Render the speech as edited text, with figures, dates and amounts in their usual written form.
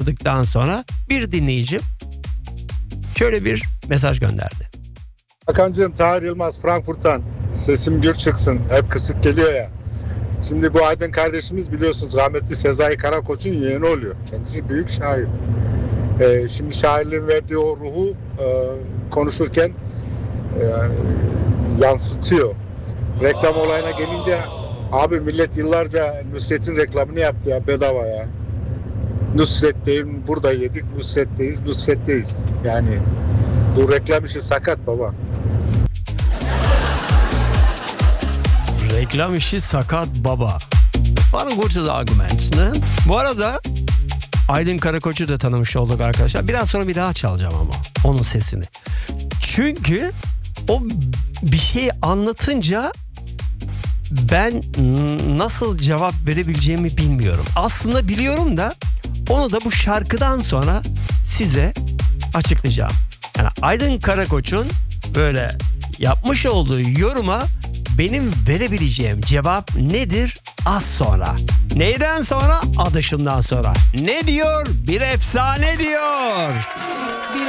açıkladıktan sonra bir dinleyicim şöyle bir mesaj gönderdi. Hakan'cığım, Tahir Yılmaz Frankfurt'tan. Sesim gür çıksın. Hep kısık geliyor ya. Şimdi bu Aydın kardeşimiz biliyorsunuz rahmetli Sezai Karakoç'un yeğeni oluyor. Kendisi büyük şair. Şimdi şairliğin verdiği o ruhu konuşurken yansıtıyor. Reklam olayına gelince abi millet yıllarca Nusret'in reklamını yaptı ya, bedava ya. Nusret'teyim, burada yedik, Nusret'teyiz. Yani bu reklam işi sakat baba. Reklam işi sakat baba. Das war ein gutes Argument, ne? Bu arada Aydın Karakoç'u da tanımış olduk arkadaşlar. Biraz sonra bir daha çalacağım ama onun sesini. Çünkü o bir şey anlatınca ben nasıl cevap verebileceğimi bilmiyorum. Aslında biliyorum da onu da bu şarkıdan sonra size açıklayacağım. Yani Aydın Karakoç'un böyle yapmış olduğu yoruma benim verebileceğim cevap nedir? Az sonra. Neyden sonra? Adışımdan sonra. Ne diyor? Bir efsane diyor.